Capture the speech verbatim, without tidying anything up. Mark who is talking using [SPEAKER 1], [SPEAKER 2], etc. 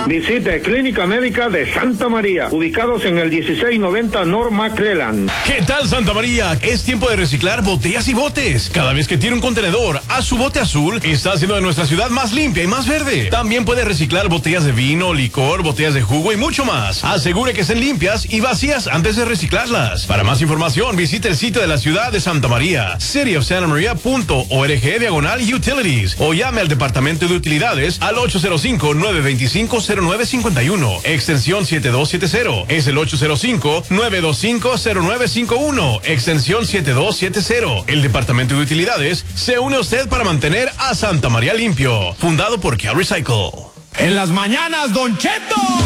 [SPEAKER 1] Visite Clínica Médica de Santa María, ubicados en el dieciséis noventa North McClellan.
[SPEAKER 2] ¿Qué tal, Santa María? Es tiempo de reciclar botellas y botes. Cada vez que tiene un contenedor a su bote azul, está haciendo de nuestra ciudad más limpia y más verde. También puede reciclar botellas de vino, licor, botellas de jugo y mucho más. Asegure que estén limpias y vacías antes de reciclarlas. Para más información, visite el sitio de la ciudad de Santa María, city of santa maria punto org diagonal utilities, o llame al Departamento de Utilidades al ocho cero cinco, nueve dos cinco, cero nueve cinco uno, extensión siete dos siete cero. Es el ocho cero cinco, nueve dos cinco, cero nueve cinco uno, extensión siete dos siete cero. El Departamento de Utilidades se une a usted para mantener a Santa María limpio. Fundado por Cal Recycle.
[SPEAKER 3] En las mañanas, Don Cheto.